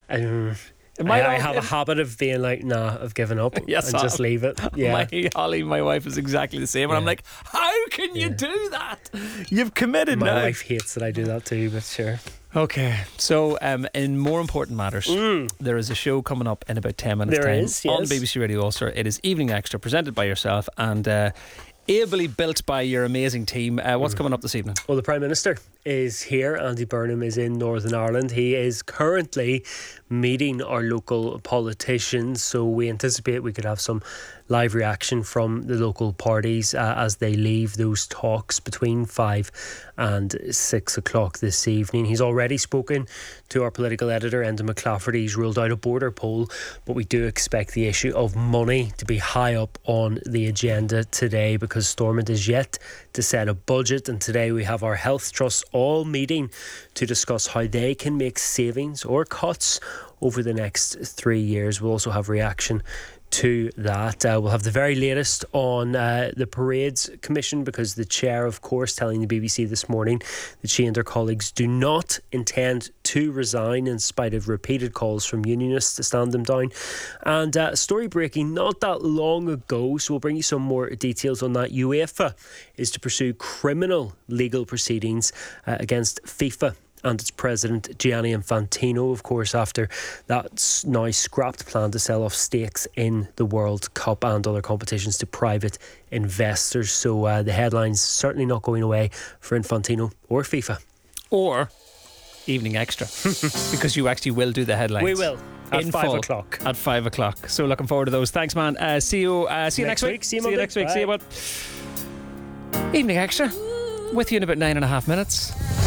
I have a habit of being like, nah, I've given up. Yes, and just leave it. Yeah. Holly, my wife, is exactly the same. And I'm like, how can you do that? You've committed My now. wife hates that I do that too, but sure. Okay, so in more important matters, there is a show coming up in about 10 minutes' There time is, yes. on BBC Radio Ulster. It is Evening Extra, presented by yourself and ably built by your amazing team. What's coming up this evening? Well, the Prime Minister is here. Andy Burnham is in Northern Ireland. He is currently meeting our local politicians, so we anticipate we could have some live reaction from the local parties as they leave those talks between 5 and 6 o'clock this evening. He's already spoken to our political editor, Enda McClafferty. He's ruled out a border poll, but we do expect the issue of money to be high up on the agenda today, because Stormont is yet to set a budget, and today we have our health trusts all meeting to discuss how they can make savings or cuts over the next 3 years. We'll also have reaction to that. We'll have the very latest on the Parades Commission, because the chair, of course, telling the BBC this morning that she and her colleagues do not intend to resign in spite of repeated calls from unionists to stand them down. And a story breaking not that long ago, so we'll bring you some more details on that. UEFA is to pursue criminal legal proceedings against FIFA and its president Gianni Infantino, of course, after that now scrapped plan to sell off stakes in the World Cup and other competitions to private investors. So the headlines certainly not going away for Infantino or FIFA. Or Evening Extra, because you actually will do the headlines. We will. At In 5 full, o'clock. At 5 o'clock. So looking forward to those. Thanks, man. See you next week. See you next week. See you, bud. Evening Extra with you in about 9.5 minutes.